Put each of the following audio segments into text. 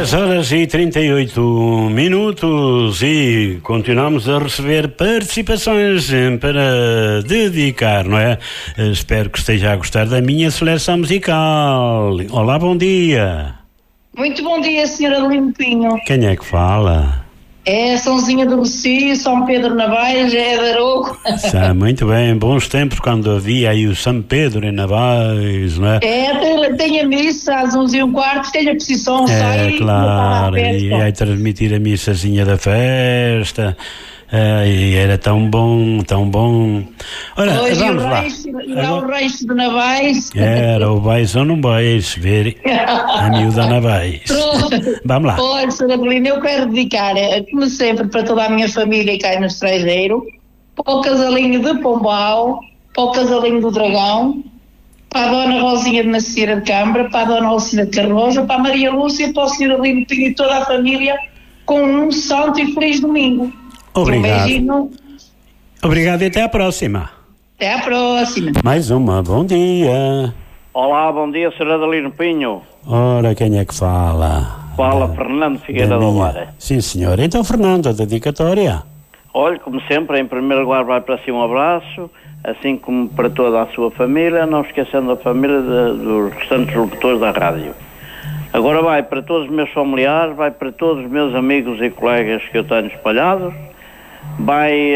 10h38 e continuamos a receber participações para dedicar, não é? Espero que esteja a gostar da minha seleção musical. Olá, bom dia. Muito bom dia, senhora Limpinho. Quem é que fala? É Sãozinha do Luci, São Pedro Navais, é de Aroco. Muito bem, bons tempos quando havia aí o São Pedro em Navais, não é? Tem a missa às 11h15, tem a procissão, sai claro, e aí transmitir a missazinha da festa. E era tão bom. Ora, hoje vamos lá. O rancho de Navais. Era o vais ou não vais ver a miúda Navais. Vamos lá. Olha, Sra. Belina, eu quero dedicar, como sempre, para toda a minha família que cai no estrangeiro, para o casalinho de Pombal, para o casalinho do Dragão, para a Dona Rosinha de Macieira de Câmara, para a Dona Alcina de Carroja, para a Maria Lúcia, para o Sr. Limpinho e toda a família, com um santo e feliz domingo. Obrigado. Um beijinho. Obrigado e até à próxima. Até à próxima. Mais uma, bom dia. Olá, bom dia, Sr. Adelino Pinho. Ora, quem é que fala? Fala Fernando Figueira da Lara. Sim, senhor. Então, Fernando, a dedicatória. Olha, como sempre, em primeiro lugar vai para si um abraço, assim como para toda a sua família, não esquecendo a família dos restantes locutores da rádio. Agora vai para todos os meus familiares, vai para todos os meus amigos e colegas que eu tenho espalhados, vai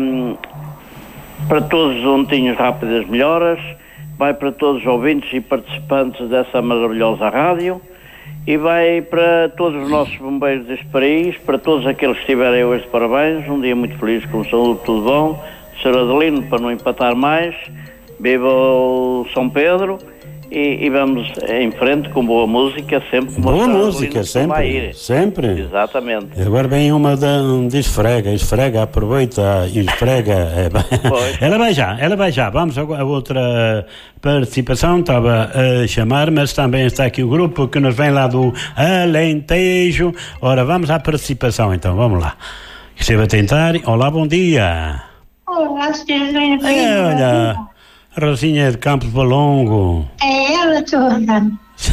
para todos os ontinhos rápidas melhoras, vai para todos os ouvintes e participantes dessa maravilhosa rádio e vai para todos os nossos bombeiros deste país, para todos aqueles que estiverem hoje de parabéns, um dia muito feliz, com saúde, tudo bom. Sr. Adelino, para não empatar mais, viva o São Pedro e vamos em frente com boa música, sempre com boa música, sempre. Exatamente. Agora vem uma de esfrega, aproveita e esfrega. Ela vai já. Vamos a outra participação, estava a chamar, mas também está aqui o grupo que nos vem lá do Alentejo. Ora, vamos à participação então, vamos lá. Esteve a tentar. Olá, bom dia. Olá, senhora. Olha, Rosinha de Campos Balongo. É ela toda.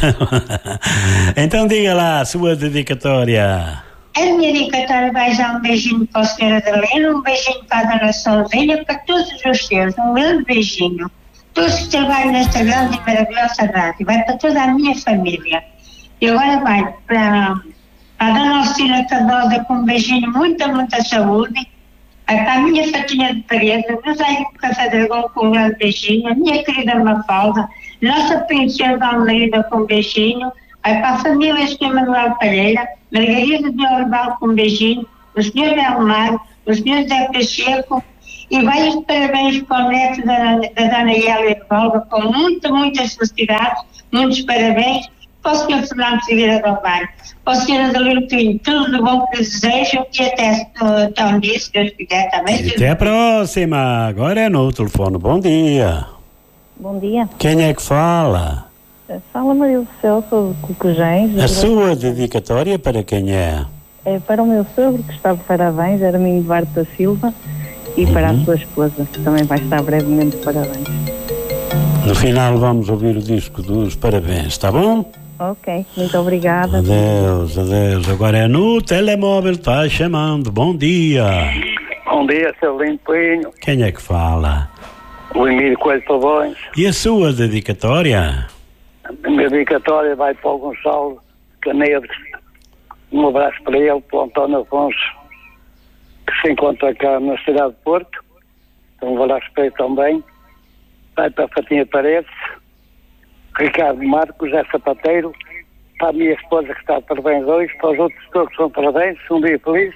Então diga lá a sua dedicatória. A minha dedicatória vai dar um beijinho para o Sr. Adelino, um beijinho para a Dona Solveira, para todos os seus, um grande beijinho. Todos que trabalham nesta grande e maravilhosa rádio, vai para toda a minha família. E agora vai para a Dona Alcina Cardosa com um beijinho, muita saúde. Vai para a minha fatinha de parede, nos aí no Café Dragão com um grande beijinho, a minha querida Mafalda, nossa princesa Almeida com um beijinho, vai para a família Sr. Manuel Palheira, Margarida de Olival com um beijinho, o Sr. Belmar, o Sr. Zé Pacheco, e vai os parabéns para o neto da Dona Yélia de Volga, com muitas felicidades, muitos parabéns, para o Sr. Fernando Figueira do Alvar, para o Sr. Adelino Pinho, tudo de bom que desejo e até tão dia, se Deus quiser também. E até a próxima, agora é no telefone, bom dia. Bom dia. Quem é que fala? Fala Maria do Céu, sou de Coquejães. A sua dedicatória para quem é? É para o meu sogro que está de parabéns, Arminho Duarte da Silva, e para a sua esposa, que também vai estar brevemente de parabéns. No final vamos ouvir o disco dos parabéns, está bom? Ok, muito obrigada. Adeus. Agora é no telemóvel, está chamando. Bom dia. Bom dia, seu Limpinho. Quem é que fala? O Emílio Coelho Pavões. E a sua dedicatória? A minha dedicatória vai para o Gonçalo Canedo. Um abraço para ele, para o António Afonso, que se encontra cá na cidade de Porto. Então, um abraço para ele também. Vai para a Fatinha Paredes, Ricardo Marcos, José Sapateiro, para a minha esposa que está de parabéns hoje, para os outros todos que são parabéns, um dia feliz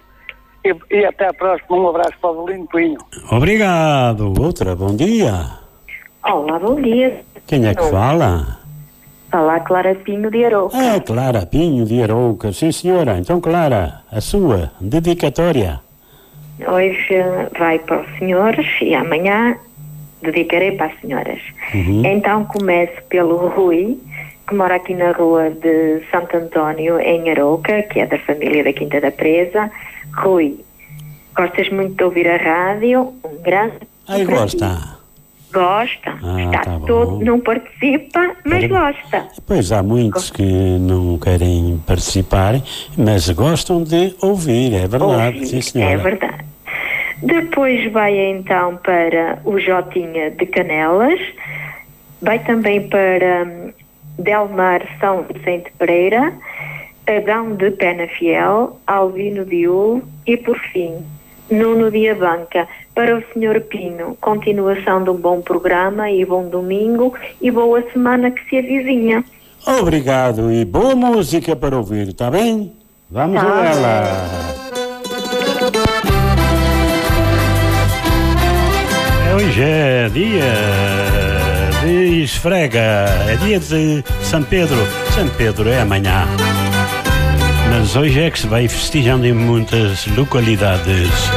e até a próxima. Um abraço para o Limpinho. Obrigado. Outra, bom dia. Olá, bom dia. Quem é que fala? Fala Clara Pinho de Arouca. Clara Pinho de Arouca, sim senhora. Então, Clara, a sua dedicatória. Hoje vai para os senhores e amanhã dedicarei para as senhoras. Então começo pelo Rui, que mora aqui na rua de Santo António, em Arouca, que é da família da Quinta da Presa. Rui, gostas muito de ouvir a rádio? Um grande... Gosta. Gosta. Está tá todo, bom. não participa, mas gosta. Pois há muitos que não querem participar, mas gostam de ouvir, é verdade, Ouvir, sim senhora. é verdade. Depois vai então para o Jotinha de Canelas, vai também para Delmar São Vicente Pereira, Adão de Penafiel, Albino Diul e, por fim, Nuno de Abanca. Para o Sr. Pino, continuação de um bom programa e bom domingo e boa semana que se avizinha. Obrigado e boa música para ouvir, está bem? Vamos a ela. Hoje é dia de esfrega, é dia de São Pedro. São Pedro é amanhã. Mas hoje é que se vai festejando em muitas localidades.